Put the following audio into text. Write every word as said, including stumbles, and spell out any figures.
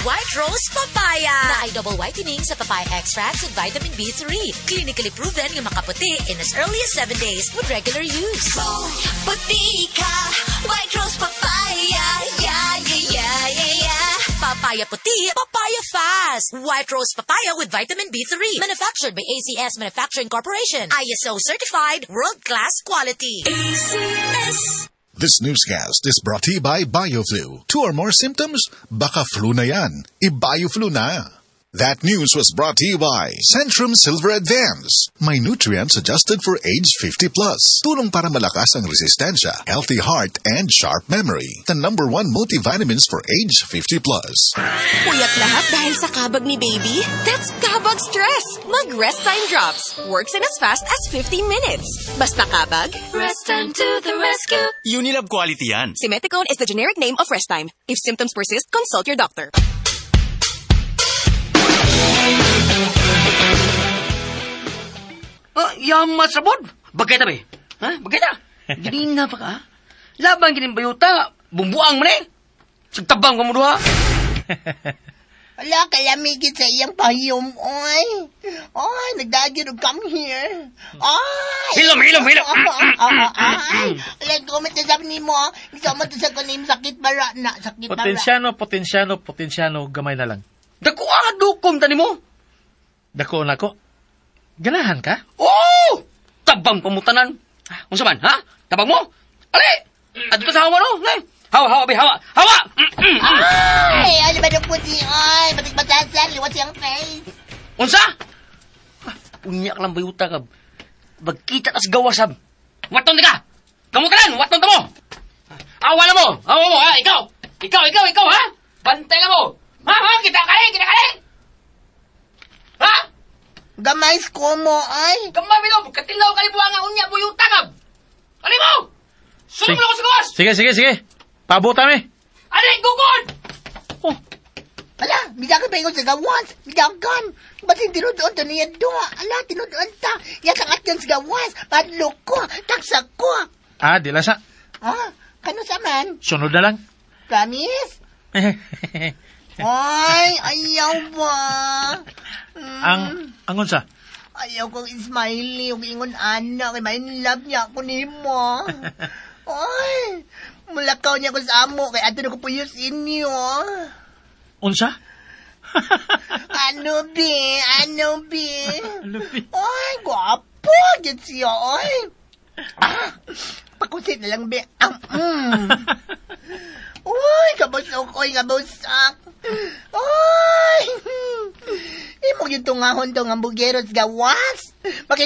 White Rose Papaya na ay double whitening sa papaya extracts and vitamin B three. Clinically proven yung makaputi in as early as seven days with regular use. Oh, puti ka, White Rose Papaya. Yeah, yeah, yeah, yeah, yeah. Papaya puti, papaya fast. White Rose Papaya with vitamin B three. Manufactured by A C S Manufacturing Corporation. I S O certified, world-class quality. A C S. This newscast is brought to you by BioFlu. Two or more symptoms? Baka flu na yan. I-BioFlu na. That news was brought to you by Centrum Silver Advance. May nutrients adjusted for age fifty plus. Tulong para malakas ang resistensya, healthy heart, and sharp memory. The number one multivitamins for age fifty plus. Puyat lahat dahil sa kabag ni baby? That's kabag stress. Mag Rest Time Drops. Works in as fast as fifteen minutes. Basta kabag, Rest Time to the rescue. Unilab quality yan. Simeticone is the generic name of Rest Time. If symptoms persist, consult your doctor. Oh, yaman sabod. Bagay ta, be. Ha? Bagay ta. Gini na pa ka. Labang gini bayuta. Bumbuang mo na eh. Sagtabang ka mo doha. Ala, kalamigit sa iyang pahiyom, oy. Oy, nagdagin og come here. Oy. Hilom, hilom, hilom. Ay, like, comment na sabi ni mo, isa mo sa kanim, sakit bara na, sakit bara. Potensyano, potensyano, potensyano, gamay na lang. Dako ang dukom tani mo. Dako na ko. Ganahan ka? Oh! Tabang pamutanan. Unsa man, ha? Tabang mo? Ali! Adto sa hawa no? Eh? Hawa, hawa, be, hawa. Hawa! Ay, ano ba na po si, ay, batik batasal, liwat siyang face. Unsa? Unyak lang bayuta ka. Bagkita tas gawasab. Waton di ka! Kamutanan! Waton ta mo! Awa na mo! Awa mo, ha? Ikaw! Ikaw, ikaw, ikaw, ha? Bantay ka mo! Ha, ha? Kita kali! Kita kali! Ha? Gamay ko mo, ay. Gamay mo! Katilaw ka ni buwang ang unya buyuta ka! Kali mo! Sunod mo lang ako sa gawas! Sige, sige, sige. Pabuta mi. Ali, gugod! Oh. Ala, bidagan pa ingon sa gawas. Bidagan. Ba't yung tinudoon to niya doon? Ala, tinudoon ta. Yakangat yan sa gawas. Padlok ko. Taksak ko. Ah, di lasa. Ah, kano sa man? Sunod na lang. Promise? Ay, ayaw ba? Mm. Ang, angon sa? Ayaw kong ismiley. Huwag ingon anak. Kaya may love niya ako ni mo. Ay, mulakaw niya ko sa amo. Kaya ato na ko po yung inyo. Unsa? Ano, be? Ano, be? Ano, be? Ay, guwapo. Yan siya, ay. Ah, pakusit na lang, be. Um, mm. Uy, kabusok, uy, kabusok. Uy! Imo yung tungahon to nga bugeros gawas.